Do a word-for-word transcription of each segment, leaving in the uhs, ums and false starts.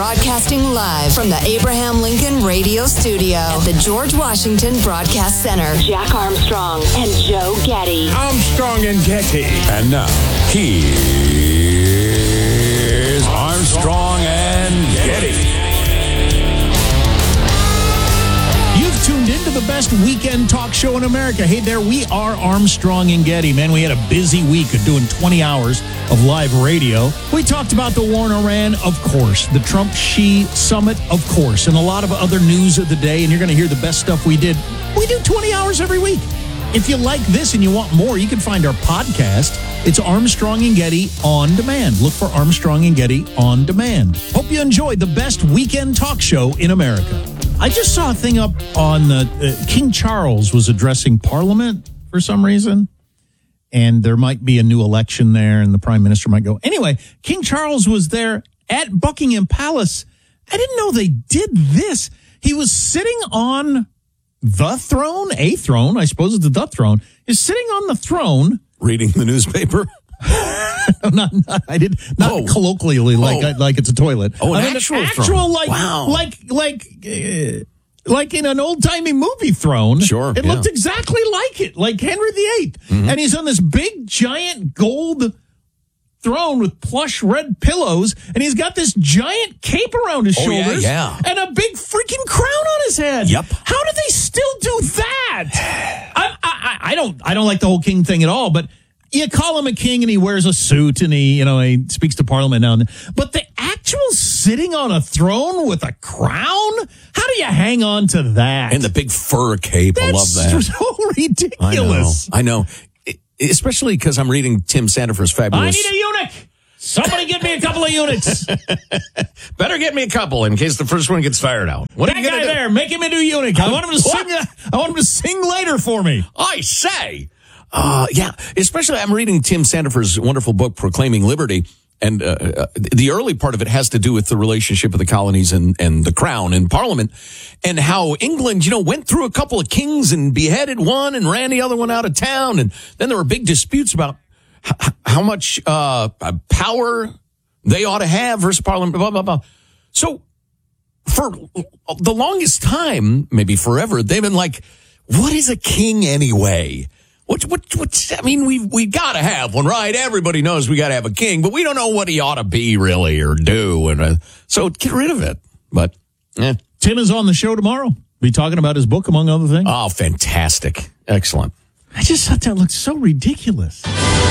Broadcasting live from the Abraham Lincoln Radio Studio at the George Washington Broadcast Center. Jack Armstrong and Joe Getty. Armstrong and Getty. And now, here's Armstrong and Getty. You've tuned into the best weekend talk show in America. Hey there, we are Armstrong and Getty. Man, we had a busy week of doing twenty hours of live radio. We talked about the war in Iran, of course. The Trump-Xi summit, of course. And a lot of other news of the day. And you're going to hear the best stuff we did. We do twenty hours every week. If you like this and you want more, you can find our podcast. It's Armstrong and Getty On Demand. Look for Armstrong and Getty On Demand. Hope you enjoyed the best weekend talk show in America. I just saw a thing up on the uh, King Charles was addressing Parliament for some reason, and there might be a new election there, and the Prime Minister might go. Anyway, King Charles was there at Buckingham Palace. I didn't know they did this. He was sitting on the throne, a throne, I suppose it's the throne. He's sitting on the throne. Reading the newspaper? not, not, I did not oh. colloquially like oh. like it's a toilet. Oh, an I mean, actual, an actual throne. like Wow. like like uh, like in an old timey movie throne. Sure, it yeah. looked exactly like it, like Henry the Eighth, mm-hmm. and he's on this big giant gold throne with plush red pillows, and he's got this giant cape around his oh, shoulders, yeah, yeah. and a big freaking crown on his head. Yep. How do they still do that? I, I I don't I don't like the whole king thing at all, but. You call him a king and he wears a suit and he, you know, he speaks to Parliament now and then. But the actual sitting on a throne with a crown? How do you hang on to that? And the big fur cape. That's I love that. so ridiculous. I know. I know. Especially because I'm reading Tim Sandifer's fabulous. I need a eunuch. Somebody get me a couple of eunuchs. Better get me a couple in case the first one gets fired out. What that are you guy gonna do? there, make him into a eunuch. I want him to sing. I want him to sing later for me. I say. Uh, yeah, especially I'm reading Tim Sandifer's wonderful book, Proclaiming Liberty, and uh, uh, the early part of it has to do with the relationship of the colonies and, and the crown and Parliament, and how England, you know, went through a couple of kings and beheaded one and ran the other one out of town, and then there were big disputes about h- how much uh, power they ought to have versus Parliament, blah, blah, blah. So for the longest time, maybe forever, they've been like, what is a king anyway? What, what, what, I mean, we we got to have one, right? Everybody knows we got to have a king, but we don't know what he ought to be really or do. And uh, so get rid of it. But, eh. Tim is on the show tomorrow. Be talking about his book, among other things. Oh, fantastic. Excellent. I just thought that looked so ridiculous.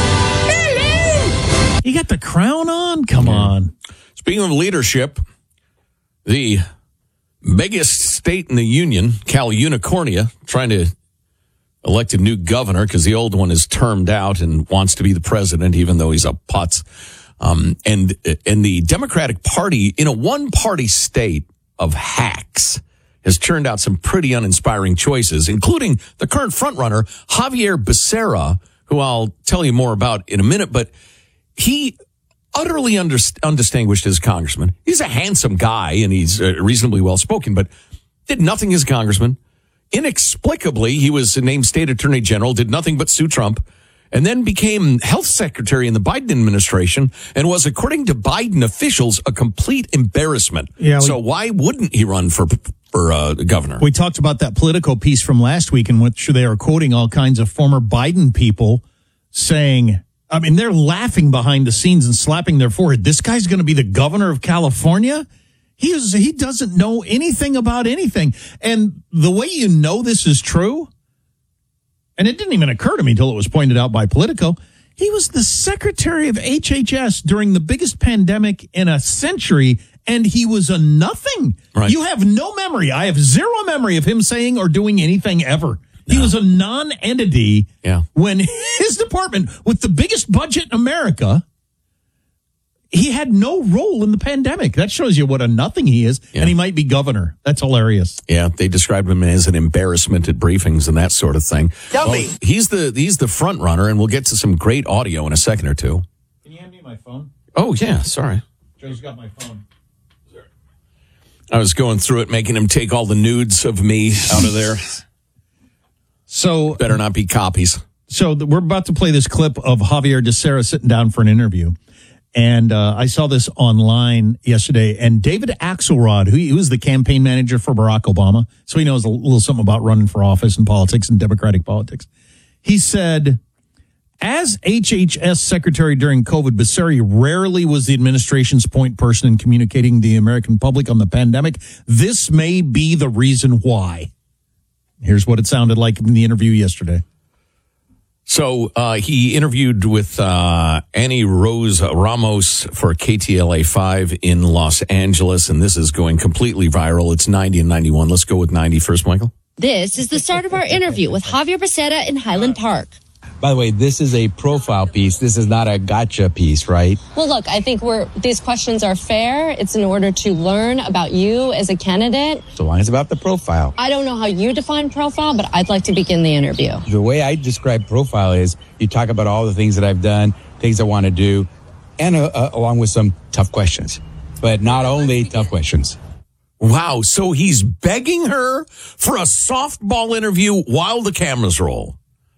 Hello! You got the crown on? Come yeah. on. Speaking of leadership, the biggest state in the union, Cal Unicornia, trying to elect a new governor because the old one is termed out and wants to be the president, even though he's a putz. Um, and, and the Democratic Party in a one-party state of hacks has turned out some pretty uninspiring choices, including the current frontrunner, Javier Becerra, who I'll tell you more about in a minute, but he utterly under, undistinguished as congressman. He's a handsome guy and he's uh, reasonably well-spoken, but did nothing as a congressman. Inexplicably, he was named state attorney general, did nothing but sue Trump, and then became health secretary in the Biden administration and was, according to Biden officials, a complete embarrassment. Yeah, we, so why wouldn't he run for for uh, governor? We talked about that Politico piece from last week in which they are quoting all kinds of former Biden people saying, I mean, they're laughing behind the scenes and slapping their forehead. This guy's going to be the governor of California? He is, he doesn't know anything about anything. And the way you know this is true, and it didn't even occur to me until it was pointed out by Politico, he was the secretary of H H S during the biggest pandemic in a century, and he was a nothing. Right. You have no memory. I have zero memory of him saying or doing anything ever. No. He was a non-entity yeah. when his department, with the biggest budget in America, he had no role in the pandemic. That shows you what a nothing he is, yeah. and he might be governor. That's hilarious. Yeah, they described him as an embarrassment at briefings and that sort of thing. Dummy. Well, he's the he's the front runner, and we'll get to some great audio in a second or two. Can you hand me my phone? Oh, yeah, sorry. Joe's got my phone. I was going through it, making him take all the nudes of me out of there. So better not be copies. So we're about to play this clip of Javier Becerra sitting down for an interview. And uh, I saw this online yesterday. And David Axelrod, who he was the campaign manager for Barack Obama, so he knows a little something about running for office and politics and Democratic politics. He said, as H H S secretary during COVID, Becerra rarely was the administration's point person in communicating the American public on the pandemic. This may be the reason why. Here's what it sounded like in the interview yesterday. So uh, he interviewed with uh, Annie Rose Ramos for K T L A five in Los Angeles, and this is going completely viral. It's ninety and ninety-one. Let's go with ninety first, Michael. This is the start of our interview with Javier Becerra in Highland Park. By the way, this is a profile piece. This is not a gotcha piece, right? Well, look, I think we're these questions are fair. It's in order to learn about you as a candidate. So long as it's about the profile. I don't know how you define profile, but I'd like to begin the interview. The way I describe profile is you talk about all the things that I've done, things I want to do, and uh, uh, along with some tough questions. But not only tough questions. Wow, so he's begging her for a softball interview while the cameras roll.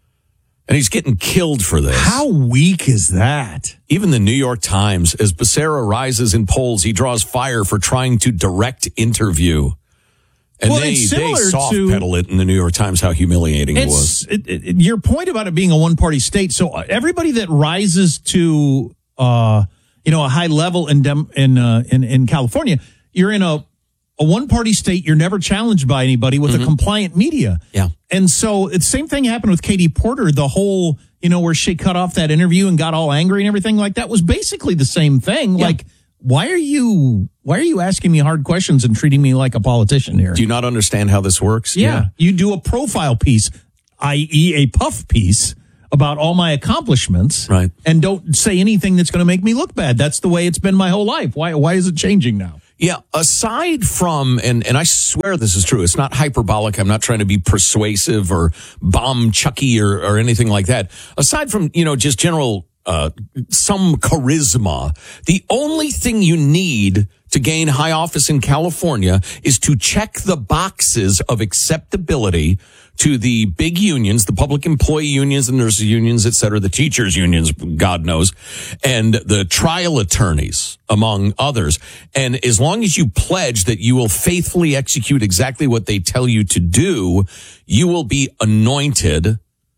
And he's getting killed for this. How weak is that? Even the New York Times, as Becerra rises in polls, he draws fire for trying to direct interview. And well, they, it's they similar soft to, pedal it in the New York Times, how humiliating it was. It, it, your point about it being a one-party state. So everybody that rises to, uh, you know, a high level in dem, in, uh, in in California, you're in a a one-party state. You're never challenged by anybody with mm-hmm. a compliant media. Yeah. And so the same thing happened with Katie Porter. The whole, you know, where she cut off that interview and got all angry and everything like that was basically the same thing. Yeah. Like, why are you, why are you asking me hard questions and treating me like a politician here? Do you not understand how this works? Yeah. yeah. You do a profile piece, that is a puff piece about all my accomplishments. Right. And don't say anything that's going to make me look bad. That's the way it's been my whole life. Why, why is it changing now? Yeah, aside from, and, and I swear this is true, it's not hyperbolic, I'm not trying to be persuasive or bomb Chucky or, or anything like that. Aside from, you know, just general, uh, some charisma, the only thing you need to gain high office in California is to check the boxes of acceptability to the big unions, the public employee unions, the nurses unions, et cetera, the teachers unions, God knows, and the trial attorneys, among others. And as long as you pledge that you will faithfully execute exactly what they tell you to do, you will be anointed,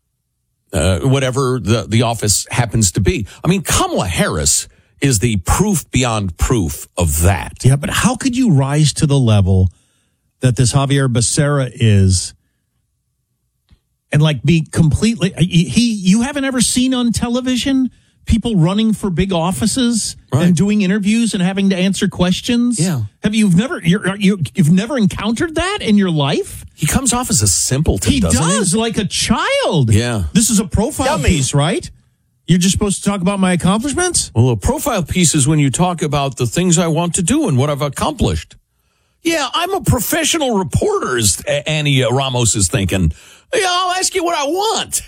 uh, whatever the, the office happens to be. I mean, Kamala Harris is the proof beyond proof of that. Yeah, but how could you rise to the level that this Javier Becerra is and like be completely, he, you haven't ever seen on television people running for big offices right. and doing interviews and having to answer questions? Yeah. Have you never, you're, you, you've never encountered that in your life? He comes off as a simpleton, he doesn't does, he? like a child. Yeah. This is a profile Dummy. piece, right? You're just supposed to talk about my accomplishments? Well, a profile piece is when you talk about the things I want to do and what I've accomplished. Yeah, I'm a professional reporter, as Annie Ramos is thinking. Yeah, I'll ask you what I want.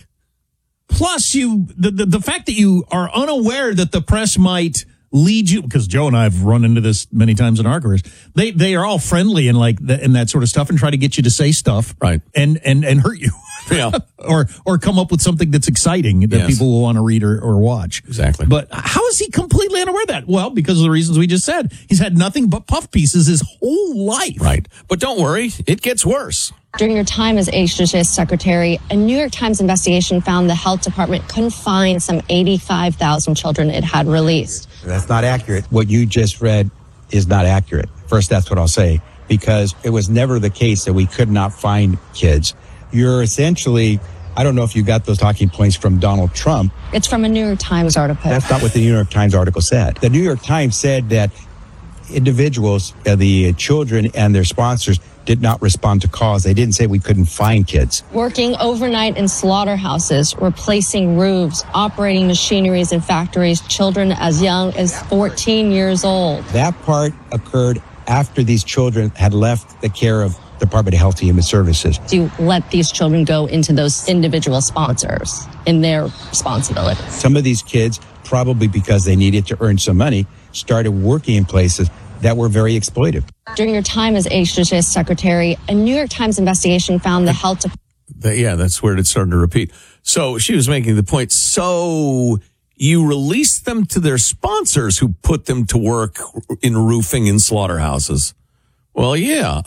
Plus, you the, the, the fact that you are unaware that the press might lead you, because Joe and I have run into this many times in our careers. They they are all friendly and like the, and that sort of stuff and try to get you to say stuff, right? And and and hurt you, yeah, or or come up with something that's exciting that yes. people will want to read or, or watch. Exactly. But how is he completely unaware of that? Well, because of the reasons we just said. He's had nothing but puff pieces his whole life. Right. But don't worry, it gets worse. During your time as H H S secretary, a New York Times investigation found the health department couldn't find some eighty-five thousand children it had released. That's not accurate. What you just read is not accurate. First, that's what I'll say, because it was never the case that we could not find kids. You're essentially, I don't know if you got those talking points from Donald Trump. It's from a New York Times article. That's not what the New York Times article said. The New York Times said that individuals, uh, the children and their sponsors, did not respond to calls. They didn't say we couldn't find kids. Working overnight in slaughterhouses, replacing roofs, operating machineries in factories, children as young as fourteen years old. That part occurred after these children had left the care of Department of Health and Human Services. Do you let these children go into those individual sponsors in their responsibility? Some of these kids, probably because they needed to earn some money, started working in places that were very exploitive. During your time as H H S secretary, a New York Times investigation found the health department. Yeah, that's where it started to repeat. So she was making the point. So you release them to their sponsors who put them to work in roofing in slaughterhouses. Well, yeah.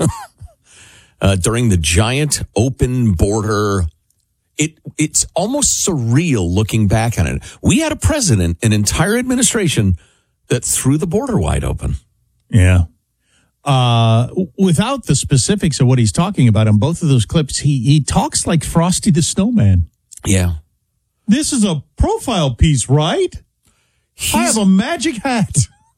uh, during the giant open border, it it's almost surreal looking back on it. We had a president, an entire administration that threw the border wide open. Yeah. Uh, without the specifics of what he's talking about in both of those clips, he, he talks like Frosty the Snowman. Yeah. This is a profile piece, right? He's, I have a magic hat.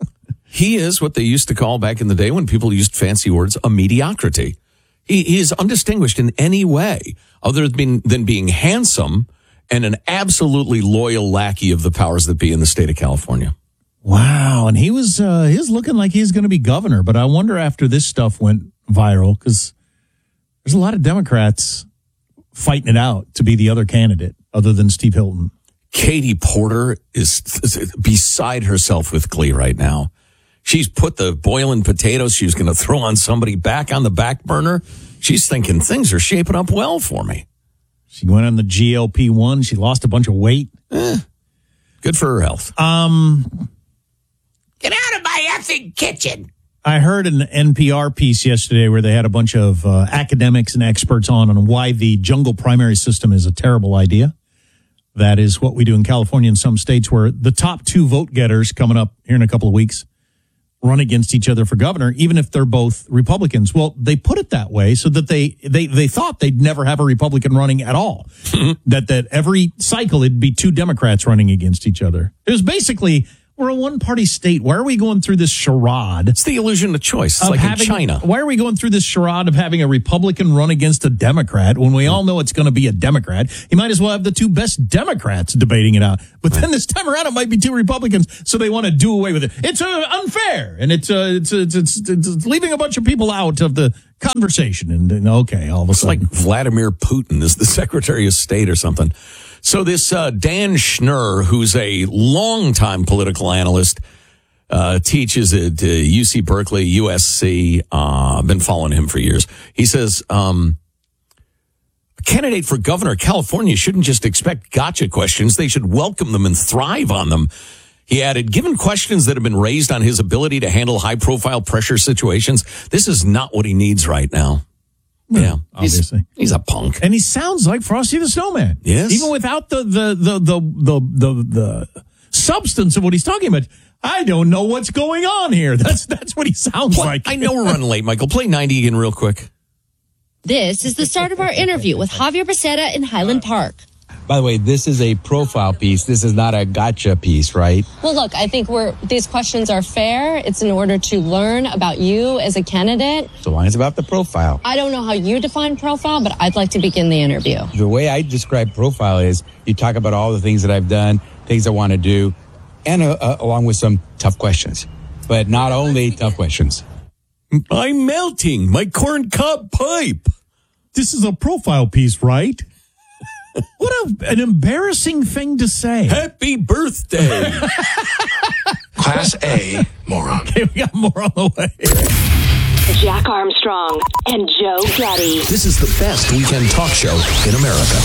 He is what they used to call back in the day when people used fancy words, a mediocrity. He, he is undistinguished in any way other than being, than being handsome and an absolutely loyal lackey of the powers that be in the state of California. Wow. And he was, uh, he was looking like he was going to be governor. But I wonder after this stuff went viral, because there's a lot of Democrats fighting it out to be the other candidate other than Steve Hilton. Katie Porter is beside herself with glee right now. She's put the boiling potatoes she was going to throw on somebody back on the back burner. She's thinking things are shaping up well for me. She went on the G L P one. She lost a bunch of weight. Eh, good for her health. Um... Get out of my effing kitchen. I heard an N P R piece yesterday where they had a bunch of uh, academics and experts on on why the jungle primary system is a terrible idea. That is what we do in California and some states where the top two vote getters coming up here in a couple of weeks run against each other for governor, even if they're both Republicans. Well, they put it that way so that they they, they thought they'd never have a Republican running at all. that that every cycle it'd be two Democrats running against each other. It was basically... We're a one-party state. Why are we going through this charade? It's the illusion of choice. It's like having, in China. Why are we going through this charade of having a Republican run against a Democrat when we all know it's going to be a Democrat? You might as well have the two best Democrats debating it out. But then this time around, it might be two Republicans, so they want to do away with it. It's uh, unfair, and it's, uh, it's, it's, it's, it's leaving a bunch of people out of the conversation. And, and okay, all of a it's sudden. like Vladimir Putin is the Secretary of State or something. So this uh, Dan Schnurr, who's a longtime political analyst, uh, teaches at uh, U C Berkeley, U S C. Uh, I've been following him for years. He says um, a candidate for governor of California shouldn't just expect gotcha questions. They should welcome them and thrive on them. He added, given questions that have been raised on his ability to handle high-profile pressure situations, this is not what he needs right now. Yeah, obviously. He's, he's a punk. And he sounds like Frosty the Snowman. Yes. Even without the the the the the the, the substance of what he's talking about. I don't know what's going on here. That's that's what he sounds Play, like. I know we're running late, Michael. Play ninety again real quick. This is the start of our interview with Javier Becerra in Highland Park. By the way, this is a profile piece. This is not a gotcha piece, right? Well, look, I think we're these questions are fair. It's in order to learn about you as a candidate. So long as it's about the profile. I don't know how you define profile, but I'd like to begin the interview. The way I describe profile is you talk about all the things that I've done, things I want to do, and uh, uh, along with some tough questions. But not only tough questions. I'm melting my corn cob pipe. This is a profile piece, right? What a, an embarrassing thing to say. Happy birthday. Class A, moron. Okay, we got more on the way. Jack Armstrong and Joe Getty. This is the best weekend talk show in America.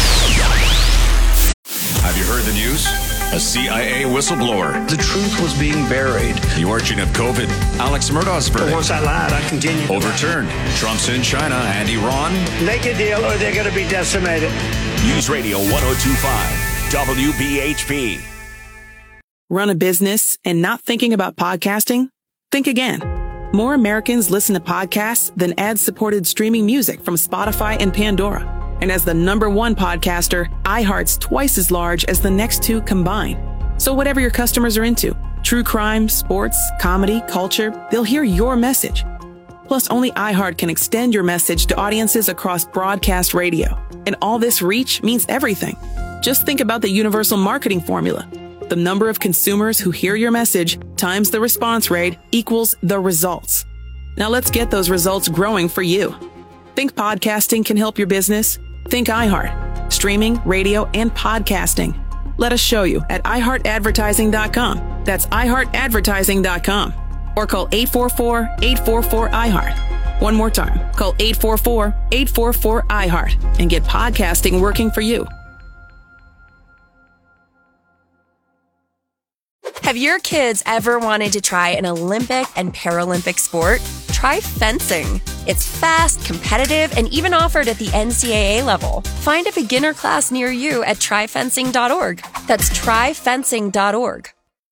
Have you heard the news? A C I A whistleblower. The truth was being buried. The origin of COVID. Alex Murdaugh's verdict. Once I lied, I continue. Overturned. Trump's in China and Iran. Make a deal or they're going to be decimated. News Radio one oh two point five, W B H P. Run a business and not thinking about podcasting? Think again. More Americans listen to podcasts than ad-supported streaming music from Spotify and Pandora. And as the number one podcaster, iHeart's twice as large as the next two combined. So whatever your customers are into, true crime, sports, comedy, culture, they'll hear your message. Plus, only iHeart can extend your message to audiences across broadcast radio. And all this reach means everything. Just think about the universal marketing formula. The number of consumers who hear your message times the response rate equals the results. Now let's get those results growing for you. Think podcasting can help your business? Think iHeart. Streaming, radio, and podcasting. Let us show you at i heart advertising dot com. That's i heart advertising dot com. Or call eight four four, eight four four, I heart. One more time. Call eight four four, eight four four, I heart and get podcasting working for you. Have your kids ever wanted to try an Olympic and Paralympic sport? Try fencing. It's fast, competitive, and even offered at the N C double A level. Find a beginner class near you at try fencing dot org. That's try fencing dot org.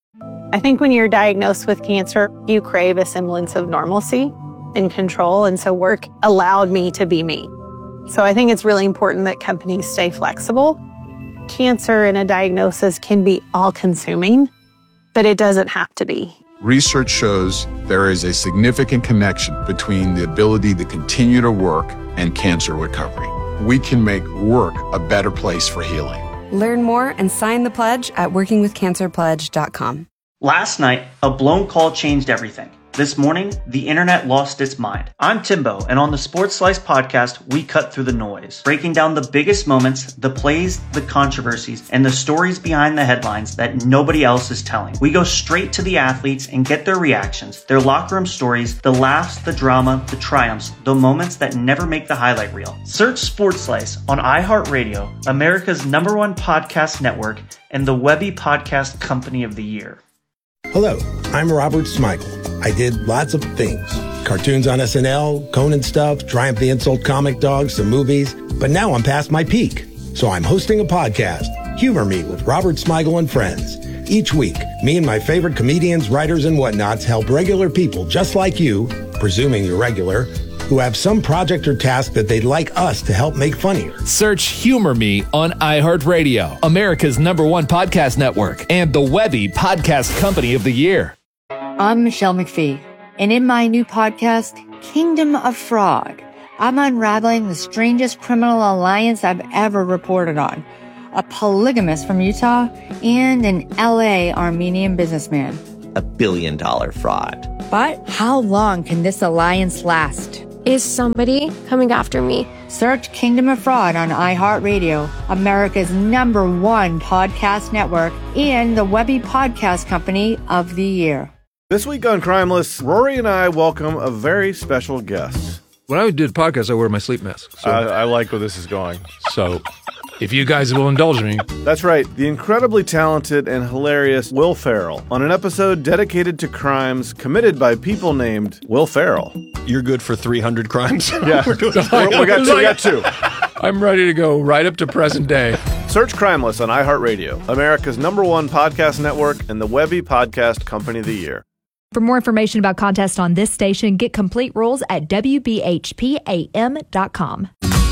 I think when you're diagnosed with cancer, you crave a semblance of normalcy and control, and so work allowed me to be me. So I think it's really important that companies stay flexible. Cancer and a diagnosis can be all-consuming, but it doesn't have to be. Research shows there is a significant connection between the ability to continue to work and cancer recovery. We can make work a better place for healing. Learn more and sign the pledge at working with cancer pledge dot com. Last night, a blown call changed everything. This morning, the internet lost its mind. I'm Timbo, and on the Sports Slice podcast, we cut through the noise, breaking down the biggest moments, the plays, the controversies, and the stories behind the headlines that nobody else is telling. We go straight to the athletes and get their reactions, their locker room stories, the laughs, the drama, the triumphs, the moments that never make the highlight reel. Search Sports Slice on iHeartRadio, America's number one podcast network, and the Webby Podcast Company of the Year. Hello, I'm Robert Smigel. I did lots of things. Cartoons on S N L, Conan stuff, Triumph the Insult Comic Dog, some movies. But now I'm past my peak. So I'm hosting a podcast, Humor Me with Robert Smigel and Friends. Each week, me and my favorite comedians, writers, and whatnots help regular people just like you, presuming you're regular, who have some project or task that they'd like us to help make funnier. Search Humor Me on iHeartRadio, America's number one podcast network, and the Webby Podcast Company of the Year. I'm Michelle McPhee, and in my new podcast, Kingdom of Fraud, I'm unraveling the strangest criminal alliance I've ever reported on. A polygamist from Utah and an L A Armenian businessman. A billion dollar fraud. But how long can this alliance last? Is somebody coming after me? Search Kingdom of Fraud on iHeartRadio, America's number one podcast network, and the Webby Podcast Company of the Year. This week on Crimeless, Rory and I welcome a very special guest. When I do the podcast, I wear my sleep mask. So. I, I like where this is going. So, if you guys will indulge me. That's right. The incredibly talented and hilarious Will Ferrell on an episode dedicated to crimes committed by people named Will Ferrell. You're good for three hundred crimes? Yeah. We're doing We're, we, got two, we got two. I'm ready to go right up to present day. Search Crimeless on iHeartRadio, America's number one podcast network, and the Webby Podcast Company of the Year. For more information about contests on this station, get complete rules at W B H P A M dot com.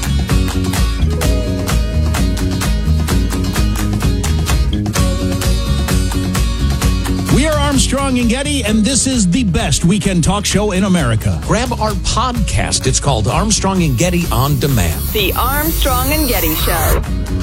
We are Armstrong and Getty, and this is the best weekend talk show in America. Grab our podcast. It's called Armstrong and Getty On Demand. The Armstrong and Getty Show.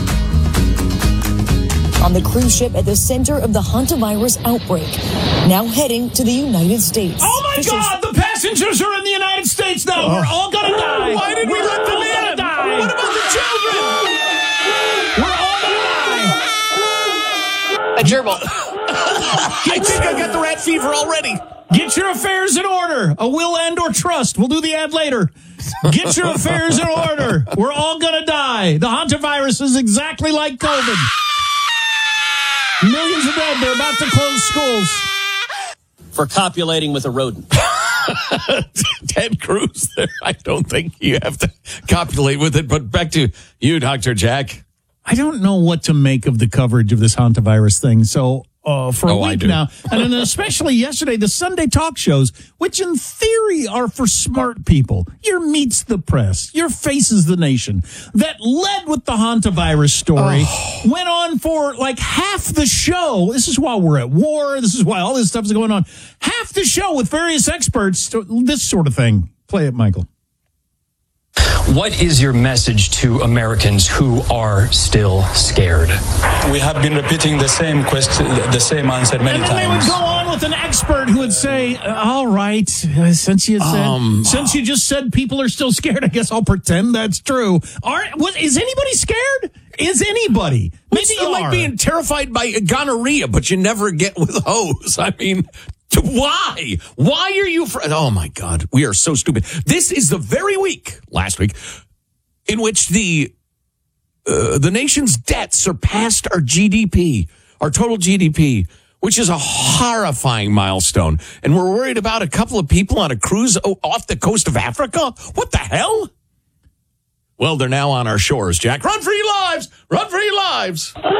On the cruise ship at the center of the hantavirus outbreak, now heading to the United States. Oh my Officials- God, the passengers are in the United States now. Oh. We're all gonna die. Why did we We're let them in? Die. What about the children? We're all gonna die. A gerbil. I think I got the rat fever already. Get your affairs in order. A will and or trust. We'll do the ad later. Get your affairs in order. We're all gonna die. The hantavirus is exactly like COVID. Millions are dead. They're about to close schools. For copulating with a rodent. Ted Cruz there. I don't think you have to copulate with it. But back to you, Doctor Jack. I don't know what to make of the coverage of this hantavirus thing. So uh, for a oh, week now, and then especially yesterday, the Sunday talk shows, which in theory are for smart people. Your Meets the Press, your Faces the Nation, that led with the hantavirus story, oh. went on for like half the show. This is while we're at war. This is why all this stuff is going on. Half the show with various experts, this sort of thing. Play it, Michael. What is your message to Americans who are still scared? We have been repeating the same question, the same answer many and then times. They would go on with an expert who would say, "All right, uh, since you said, um, since you just said people are still scared, I guess I'll pretend that's true." Are what is anybody scared? Is anybody? Maybe it's you like are. being terrified by gonorrhea, but you never get with hose. I mean. Why? Why are you... Fr- oh, my God. We are so stupid. This is the very week, last week, in which the uh, the nation's debt surpassed our G D P, our total G D P, which is a horrifying milestone. And we're worried about a couple of people on a cruise off the coast of Africa? What the hell? Well, they're now on our shores, Jack. Run for your lives! Run for your lives! I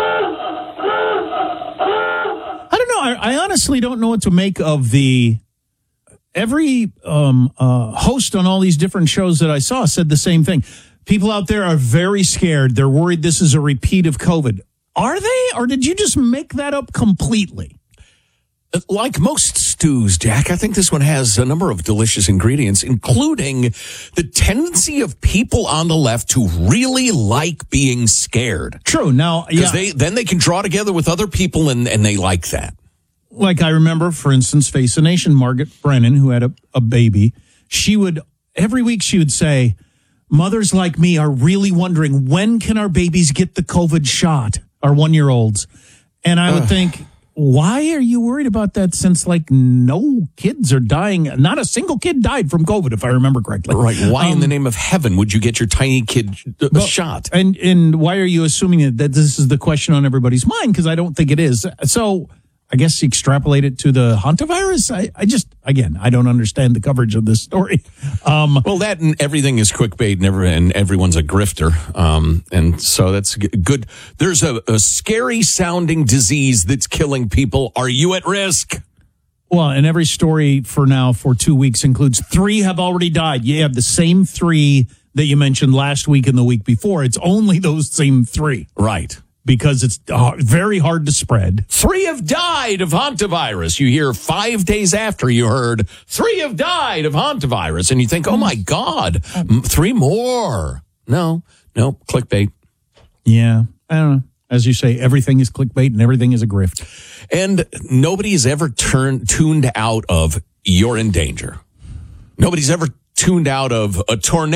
don't know. I, I honestly don't know what to make of the... Every um, uh, host on all these different shows that I saw said the same thing. People out there are very scared. They're worried this is a repeat of COVID. Are they? Or did you just make that up completely? Like most stews, Jack, I think this one has a number of delicious ingredients, including the tendency of people on the left to really like being scared. True. Now, yeah. Because they, then they can draw together with other people, and, and they like that. Like I remember, for instance, Face the Nation, Margaret Brennan, who had a, a baby, she would, every week she would say, mothers like me are really wondering, when can our babies get the COVID shot, our one-year-olds? And I would Ugh. think... Why are you worried about that since, like, no kids are dying? Not a single kid died from COVID, if I remember correctly. Right. Why um, in the name of heaven would you get your tiny kid uh, well, shot? And and why are you assuming that this is the question on everybody's mind? Because I don't think it is. So I guess you extrapolate it to the hantavirus. I, I just, again, I don't understand the coverage of this story. Um, well, that and everything is clickbait and, every, and everyone's a grifter. Um, and so that's good. There's a, a scary sounding disease that's killing people. Are you at risk? Well, and every story for now for two weeks includes three have already died. You have the same three that you mentioned last week and the week before. It's only those same three. Right. Because it's uh, very hard to spread. Three have died of hantavirus. You hear five days after you heard three have died of hantavirus, and you think, oh my God, three more. No, no, clickbait. Yeah, I don't know. As you say, everything is clickbait and everything is a grift. And nobody's ever turned tuned out of you're in danger. Nobody's ever tuned out of a tornado.